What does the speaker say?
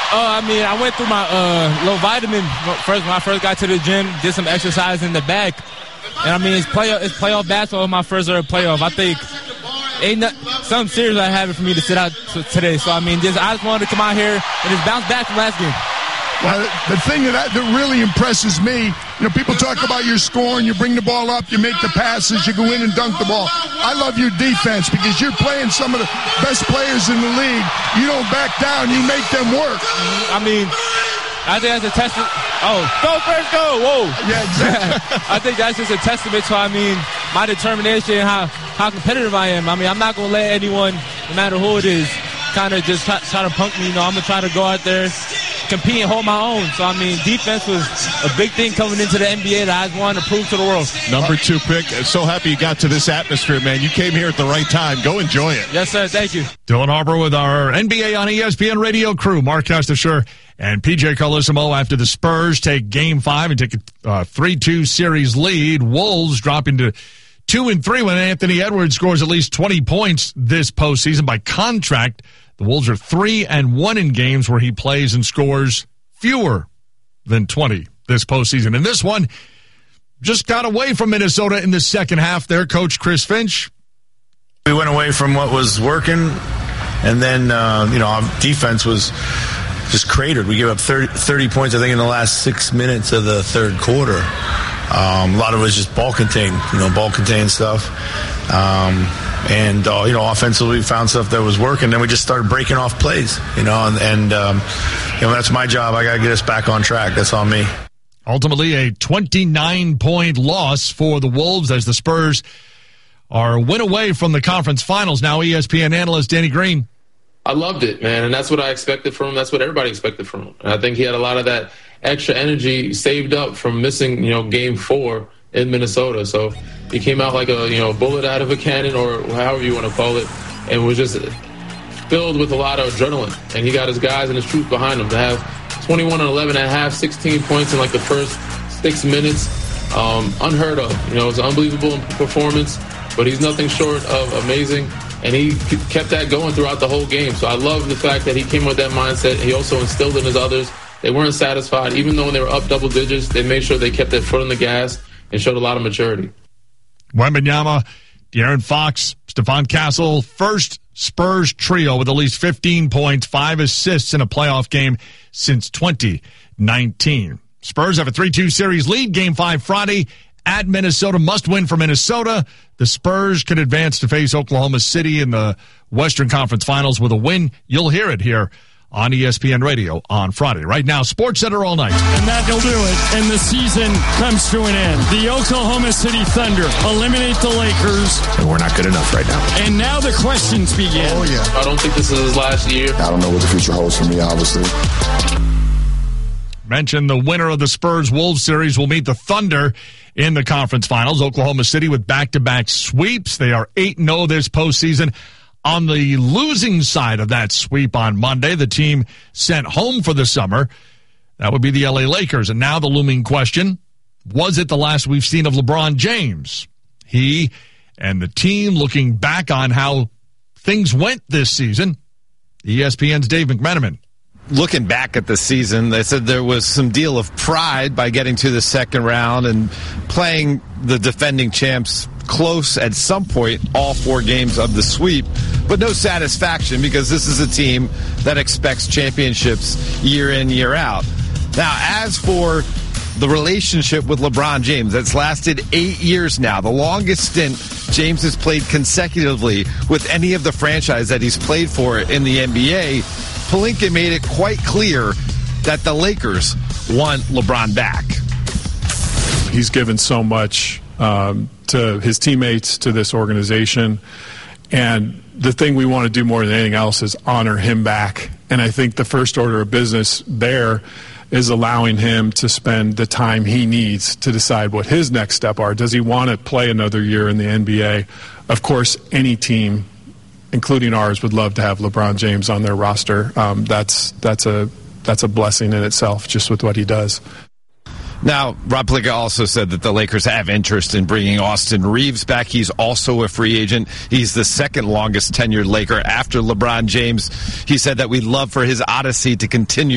I went through my low vitamin when I first got to the gym, did some exercise in the back. And, it's playoff basketball, my first ever playoff. I think something serious I have it for me to sit out today. So, I just wanted to come out here and just bounce back from last game. Well, the thing that really impresses me, people talk about your scoring, you bring the ball up, you make the passes, you go in and dunk the ball. I love your defense because you're playing some of the best players in the league. You don't back down, you make them work. I think that's a testament. Oh, go first, go! Whoa! Yeah, exactly. I think that's just a testament to, my determination and how competitive I am. I'm not going to let anyone, no matter who it is, kind of just try to punk me. I'm going to try to go out there, compete and hold my own. So, defense was a big thing coming into the NBA that I just wanted to prove to the world. Number 2 pick. So happy you got to this atmosphere, man. You came here at the right time. Go enjoy it. Yes, sir. Thank you. Dylan Harper with our NBA on ESPN radio crew, Mark Castasher and PJ Carlesimo after the Spurs take Game 5 and take a 3-2 series lead. Wolves drop into 2-3 when Anthony Edwards scores at least 20 points this postseason. By contract, the Wolves are 3-1 in games where he plays and scores fewer than 20 this postseason. And this one just got away from Minnesota in the second half. Their coach, Chris Finch. We went away from what was working, and then, our defense was just cratered. We gave up 30 points, I think, in the last 6 minutes of the third quarter. A lot of it was just ball contained stuff. Offensively we found stuff that was working. Then we just started breaking off plays, and that's my job. I got to get us back on track. That's on me. Ultimately, a 29-point loss for the Wolves as the Spurs are a win away from the conference finals. Now, ESPN analyst Danny Green. I loved it, man, and that's what I expected from him. That's what everybody expected from him. And I think he had a lot of that extra energy saved up from missing, Game 4 in Minnesota. So he came out like a bullet out of a cannon, or however you want to call it, and was just filled with a lot of adrenaline. And he got his guys and his troops behind him to have 21 and 11 and a half, 16 points in like the first 6 minutes. Unheard of. It was an unbelievable performance, but he's nothing short of amazing. And he kept that going throughout the whole game. So I love the fact that he came with that mindset. He also instilled in his others. They weren't satisfied. Even though they were up double digits, they made sure they kept their foot on the gas and showed a lot of maturity. Wembanyama, De'Aaron Fox, Stephon Castle, first Spurs trio with at least 15 points, 5 assists in a playoff game since 2019. Spurs have a 3-2 series lead, Game 5 Friday at Minnesota. Must win for Minnesota. The Spurs could advance to face Oklahoma City in the Western Conference Finals with a win. You'll hear it here on ESPN Radio on Friday. Right now, SportsCenter all night. And that'll do it. And the season comes to an end. The Oklahoma City Thunder eliminate the Lakers. And we're not good enough right now. And now the questions begin. Oh, yeah. I don't think this is his last year. I don't know what the future holds for me, obviously. Mentioned the winner of the Spurs-Wolves series will meet the Thunder in the conference finals. Oklahoma City with back-to-back sweeps. They are 8-0 this postseason. On the losing side of that sweep on Monday, the team sent home for the summer. That would be the LA Lakers. And now the looming question, was it the last we've seen of LeBron James? He and the team looking back on how things went this season. ESPN's Dave McMenamin. Looking back at the season, they said there was some deal of pride by getting to the second round and playing the defending champs close at some point all 4 games of the sweep, but no satisfaction because this is a team that expects championships year in, year out. Now, as for the relationship with LeBron James, that's lasted 8 years now, the longest stint James has played consecutively with any of the franchise that he's played for in the NBA. Pelinka made it quite clear that the Lakers want LeBron back. He's given so much to his teammates, to this organization, and the thing we want to do more than anything else is honor him back. And I think the first order of business there is allowing him to spend the time he needs to decide what his next step are. Does he want to play another year in the NBA? Of course, any team, including ours, would love to have LeBron James on their roster. That's a blessing in itself, just with what he does. Now, Rob Pelinka also said that the Lakers have interest in bringing Austin Reeves back. He's also a free agent. He's the second longest tenured Laker after LeBron James. He said that we'd love for his odyssey to continue